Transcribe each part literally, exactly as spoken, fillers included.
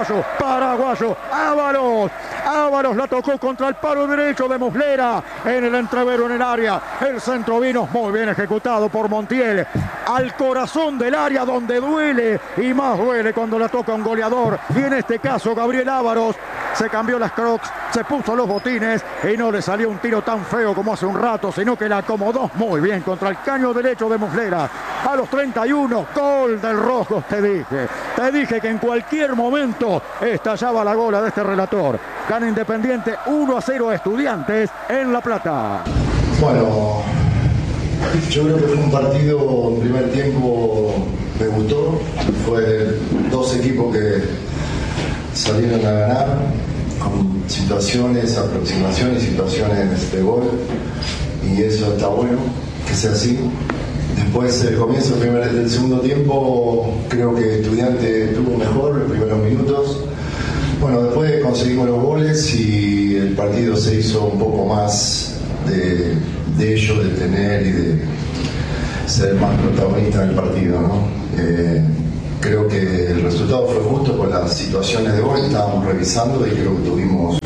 uruguayo, paraguayo, Ábalos. Ábalos la tocó contra el palo derecho de Muslera, en el entrevero en el área. El centro vino muy bien ejecutado por Montiel, al corazón del área donde duele, y más duele cuando la toca un goleador, y en este caso Gabriel Ábalos se cambió las crocs, se puso los botines y no le salió un tiro tan feo como hace un rato, sino que la acomodó muy bien contra el caño derecho de Muslera. A los treinta y uno, gol del rojo. Te dije, te dije que en cualquier momento estallaba la gola de este relator. Gana Independiente uno a cero a Estudiantes en La Plata. Bueno, yo creo que fue un partido, en primer tiempo me gustó, fue dos equipos que salieron a ganar con situaciones, aproximaciones, situaciones de gol, y eso está bueno que sea así. Después el comienzo del, primer, del segundo tiempo creo que Estudiante tuvo mejor los primeros minutos. Bueno, después conseguimos los goles y el partido se hizo un poco más de, de ellos, de tener y de ser más protagonista del partido, ¿no? Eh, creo que el resultado fue justo con las situaciones de gol, estábamos revisando y creo que tuvimos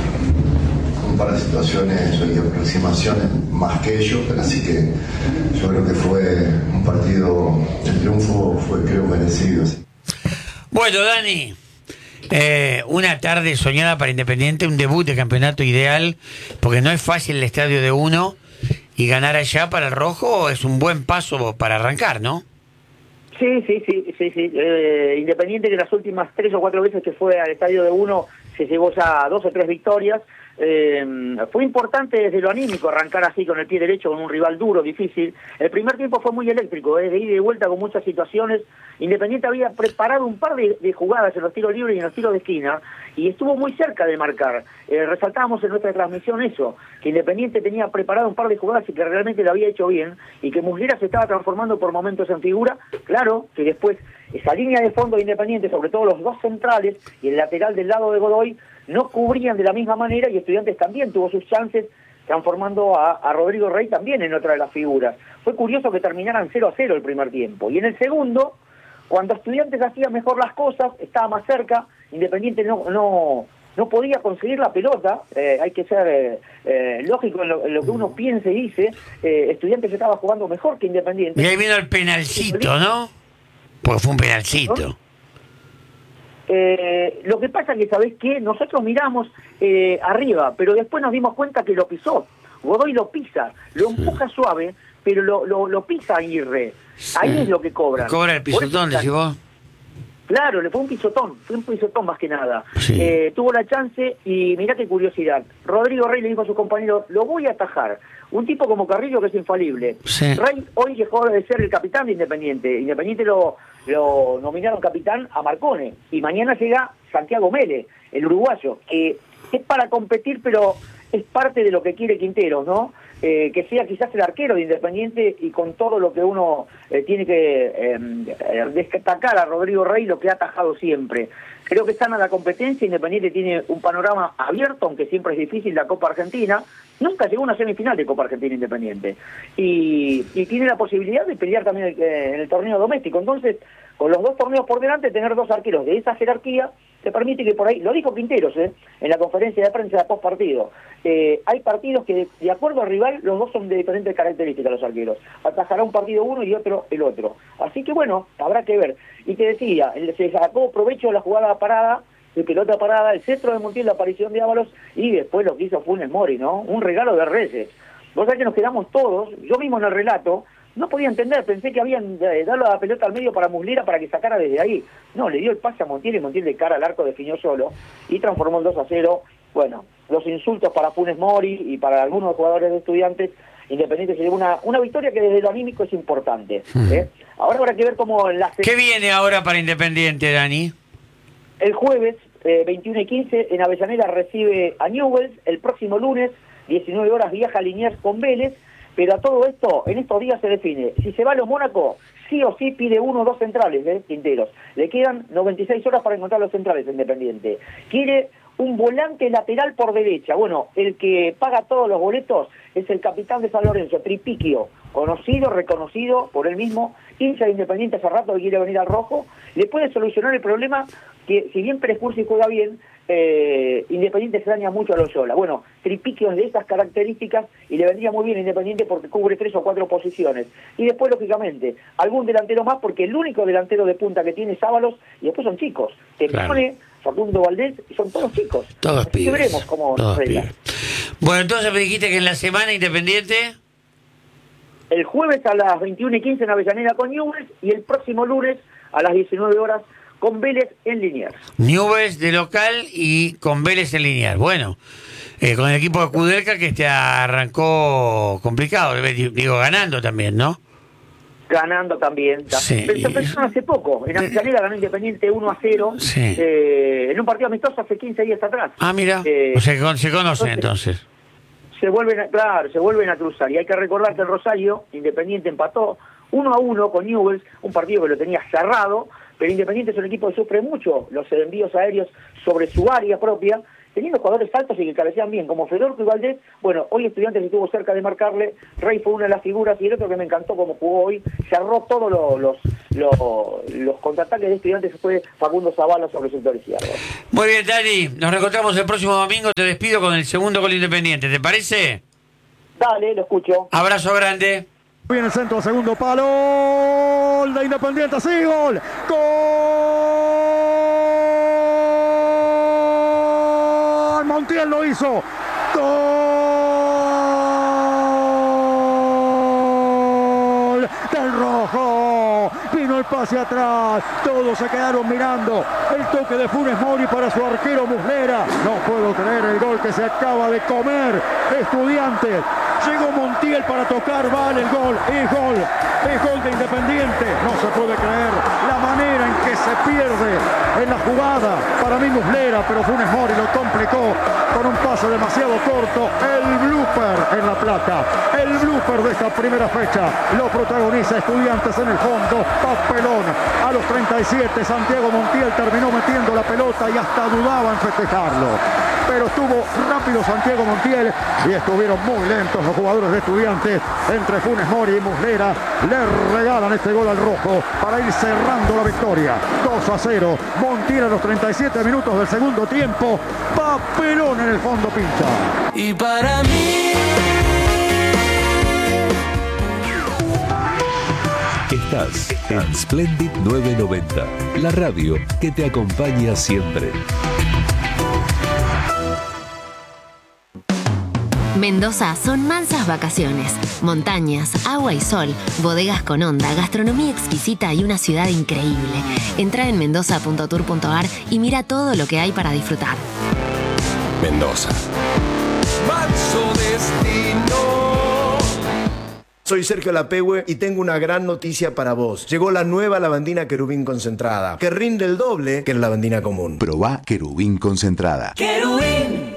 un par de situaciones y aproximaciones más que ellos, pero así que yo creo que fue un partido, el triunfo fue creo merecido. Bueno, Dani, eh, una tarde soñada para Independiente, un debut de campeonato ideal, porque no es fácil el estadio de uno, y ganar allá para el rojo es un buen paso para arrancar, ¿no? Sí, sí, sí, sí, sí. Eh, Independiente, que las últimas tres o cuatro veces que fue al estadio de uno se llevó ya dos o tres victorias. Eh, fue importante desde lo anímico arrancar así con el pie derecho, con un rival duro, difícil. El primer tiempo fue muy eléctrico, eh, de ida y vuelta con muchas situaciones. Independiente había preparado un par de, de jugadas en los tiros libres y en los tiros de esquina, y estuvo muy cerca de marcar. Eh, resaltábamos en nuestra transmisión eso, que Independiente tenía preparado un par de jugadas y que realmente lo había hecho bien, y que Muslera se estaba transformando por momentos en figura. Claro que después esa línea de fondo de Independiente, sobre todo los dos centrales y el lateral del lado de Godoy, no cubrían de la misma manera, y Estudiantes también tuvo sus chances, transformando a, a Rodrigo Rey también en otra de las figuras. Fue curioso que terminaran cero a cero el primer tiempo, y en el segundo, cuando Estudiantes hacía mejor las cosas, estaba más cerca, Independiente no no no podía conseguir la pelota. Eh, hay que ser eh, eh, lógico en lo, en lo que uno piense y dice. eh, Estudiantes estaba jugando mejor que Independiente. Y ahí vino el penalcito, ¿no? Porque fue un penalcito. ¿No? Eh, lo que pasa que, ¿sabés qué? Nosotros miramos eh, arriba, pero después nos dimos cuenta que lo pisó. Godoy lo pisa, lo empuja suave, pero lo, lo, lo pisa Aguirre. Ahí sí es lo que cobran. Cobra el pisotón, decís vos. Claro, le fue un pisotón, fue un pisotón más que nada. Sí. Eh, tuvo la chance y mirá qué curiosidad. Rodrigo Rey le dijo a su compañero, lo voy a atajar. Un tipo como Carrillo que es infalible. Sí. Rey hoy dejó de ser el capitán de Independiente. Independiente lo, lo nominaron capitán a Marcone. Y mañana llega Santiago Mele, el uruguayo, que es para competir, pero es parte de lo que quiere Quintero, ¿no? Eh, que sea quizás el arquero de Independiente, y con todo lo que uno eh, tiene que eh, destacar a Rodrigo Rey, lo que ha atajado siempre. Creo que están a la competencia. Independiente tiene un panorama abierto, aunque siempre es difícil la Copa Argentina. Nunca llegó a una semifinal de Copa Argentina Independiente. Y, y tiene la posibilidad de pelear también eh, en el torneo doméstico. Entonces, con los dos torneos por delante, tener dos arqueros de esa jerarquía te permite que por ahí, lo dijo Quinteros eh, en la conferencia de prensa de post partido, eh, hay partidos que de, de acuerdo al rival los dos son de diferentes características los arqueros. Atajará un partido uno y otro el otro. Así que bueno, habrá que ver. Y te decía, se sacó provecho de la jugada parada, de pelota parada, el centro de Montiel, la aparición de Ábalos, y después lo que hizo Funes Mori, ¿no? Un regalo de Reyes. Vos sabés que nos quedamos todos, yo mismo en el relato, no podía entender, pensé que habían eh, dado la pelota al medio para Muslera para que sacara desde ahí. No, le dio el pase a Montiel y Montiel de cara al arco definió solo y transformó el dos a cero. Bueno, los insultos para Funes Mori y para algunos jugadores de Estudiantes. Independiente se llevó una, una victoria que desde lo anímico es importante. ¿eh? Ahora habrá que ver cómo la... ¿Qué viene ahora para Independiente, Dani? El jueves, eh, veintiuno y quince, en Avellaneda recibe a Newell's. El próximo lunes, diecinueve horas, viaja a Liniers con Vélez. Pero a todo esto, en estos días se define. Si se va a los Mónaco, sí o sí pide uno o dos centrales, ¿eh? Quinteros. Le quedan noventa y seis horas para encontrar los centrales Independiente. Quiere un volante lateral por derecha. Bueno, el que paga todos los boletos es el capitán de San Lorenzo, Tripiquio. Conocido, reconocido por él mismo, hincha de Independiente hace rato que quiere venir al rojo. Le puede solucionar el problema que si bien Pérez Cursi juega bien, eh, Independiente se daña mucho a Loyola. Bueno, Tripiquio es de estas características y le vendría muy bien a Independiente porque cubre tres o cuatro posiciones. Y después, lógicamente, algún delantero más, porque el único delantero de punta que tiene es Ábalos, y después son chicos. Temprone, claro. Facundo Valdés, son todos chicos. Todos Así pibes. veremos cómo Todos arregla. pibes. Bueno, entonces me dijiste que en la semana Independiente... El jueves a las veintiuna y quince en Avellaneda con Newell's y el próximo lunes a las diecinueve horas con Vélez en Liniers. Newell's de local y con Vélez en Liniers. Bueno, eh, con el equipo de Kudelka que este arrancó complicado, digo, ganando también, ¿no? Ganando también. Sí. Pero se empezó hace poco. En Avellaneda ganó Independiente uno a cero. Sí. Eh, en un partido amistoso hace quince días atrás. Ah, mira. Eh, o sea, que se conocen entonces. entonces. Se vuelven a, claro, se vuelven a cruzar. Y hay que recordar que el Rosario, Independiente empató uno a uno con Newell's, un partido que lo tenía cerrado, pero Independiente es un equipo que sufre mucho los envíos aéreos sobre su área propia, teniendo jugadores altos y que cabecean bien, como Fedorco y Valdés. Bueno, hoy Estudiantes estuvo cerca de marcarle, Rey fue una de las figuras, y el otro que me encantó como jugó hoy, cerró todos los, los, los, los contraataques de Estudiantes, fue Facundo Zavala sobre el sector izquierdo. Muy bien, Dani, nos reencontramos el próximo domingo, te despido con el segundo gol Independiente, ¿te parece? Dale, lo escucho. Abrazo grande. Viene el centro, segundo palo, gol de Independiente, sí, gol, gol, Montiel lo hizo, gol del rojo, vino el pase atrás, todos se quedaron mirando, el toque de Funes Mori para su arquero Muslera, no puedo creer el gol que se acaba de comer Estudiantes. Llegó Montiel para tocar, vale el gol, es gol, es gol de Independiente. No se puede creer la manera en que se pierde en la jugada. Para mí Muslera, pero Funes Mori lo complicó con un pase demasiado corto. El blooper en La Plata, el blooper de esta primera fecha. Lo protagoniza Estudiantes en el fondo, papelón. A los treinta y siete Santiago Montiel terminó metiendo la pelota y hasta dudaba en festejarlo. Pero estuvo rápido Santiago Montiel y estuvieron muy lentos los jugadores de Estudiantes. Entre Funes Mori y Muslera le regalan este gol al rojo para ir cerrando la victoria. dos a cero. Montiel a los treinta y siete minutos del segundo tiempo. Papelón en el fondo pincha. Y para mí... Estás en Splendid novecientos noventa, la radio que te acompaña siempre. Mendoza son mansas vacaciones, montañas, agua y sol, bodegas con onda, gastronomía exquisita y una ciudad increíble. Entra en mendoza punto tour punto ar y mira todo lo que hay para disfrutar. Mendoza. Manso destino. Soy Sergio Lapehue y tengo una gran noticia para vos. Llegó la nueva lavandina Querubín concentrada, que rinde el doble que la lavandina común. Probá Querubín concentrada. Querubín.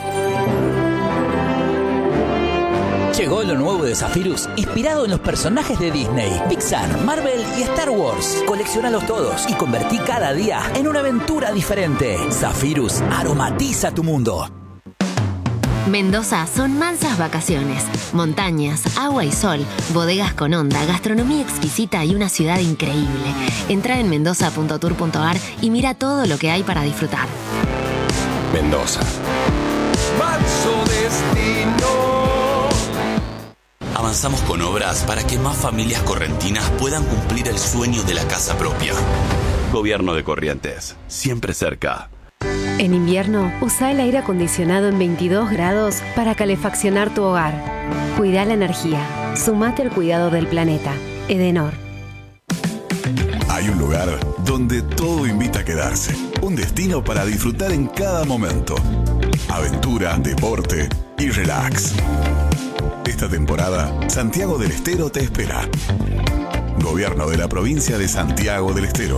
Llegó lo nuevo de Zephyrus, inspirado en los personajes de Disney, Pixar, Marvel y Star Wars. Colecciónalos todos y convertí cada día en una aventura diferente. Zephyrus aromatiza tu mundo. Mendoza son mansas vacaciones, montañas, agua y sol, bodegas con onda, gastronomía exquisita y una ciudad increíble. Entra en mendoza punto tour punto ar y mira todo lo que hay para disfrutar. Mendoza. Manso destino. Avanzamos con obras para que más familias correntinas puedan cumplir el sueño de la casa propia. Gobierno de Corrientes, siempre cerca. En invierno, usa el aire acondicionado en veintidós grados para calefaccionar tu hogar. Cuida la energía. Sumate al cuidado del planeta. Edenor. Hay un lugar donde todo invita a quedarse. Un destino para disfrutar en cada momento. Aventura, deporte y relax. Esta temporada, Santiago del Estero te espera. Gobierno de la provincia de Santiago del Estero.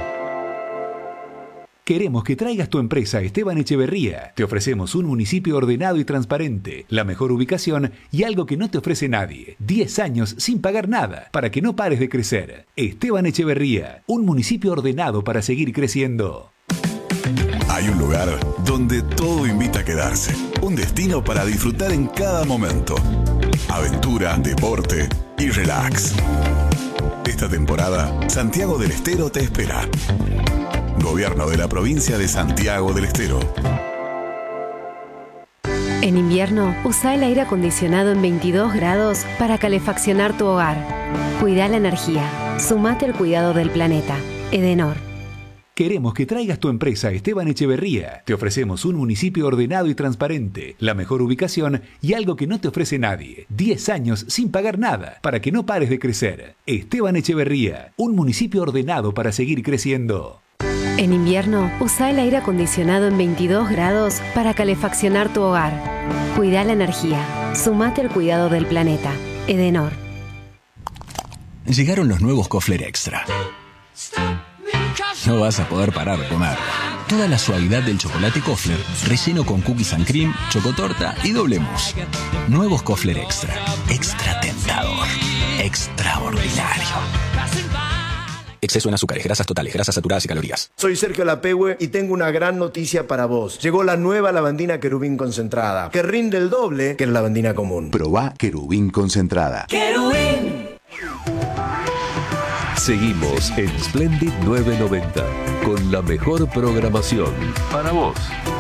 Queremos que traigas tu empresa a Esteban Echeverría. Te ofrecemos un municipio ordenado y transparente, la mejor ubicación y algo que no te ofrece nadie. diez años sin pagar nada, para que no pares de crecer. Esteban Echeverría, un municipio ordenado para seguir creciendo. Hay un lugar donde todo invita a quedarse. Un destino para disfrutar en cada momento. Aventura, deporte y relax. Esta temporada, Santiago del Estero te espera. Gobierno de la provincia de Santiago del Estero. En invierno, usa el aire acondicionado en veintidós grados para calefaccionar tu hogar. Cuida la energía. Sumate al cuidado del planeta. Edenor. Queremos que traigas tu empresa a Esteban Echeverría. Te ofrecemos un municipio ordenado y transparente, la mejor ubicación y algo que no te ofrece nadie. diez años sin pagar nada para que no pares de crecer. Esteban Echeverría, un municipio ordenado para seguir creciendo. En invierno, usa el aire acondicionado en veintidós grados para calefaccionar tu hogar. Cuida la energía. Sumate al cuidado del planeta. Edenor. Llegaron los nuevos Kofler Extra. No vas a poder parar de comer. Toda la suavidad del chocolate Kofler, relleno con cookies and cream, chocotorta y doble mousse. Nuevos Kofler Extra. Extra tentador. Extraordinario. Exceso en azúcares, grasas totales, grasas saturadas y calorías. Soy Sergio Lapehue y tengo una gran noticia para vos. Llegó la nueva lavandina Querubín concentrada, que rinde el doble que la lavandina común. Probá Querubín concentrada. ¡Querubín! Seguimos en Splendid nueve noventa con la mejor programación para vos.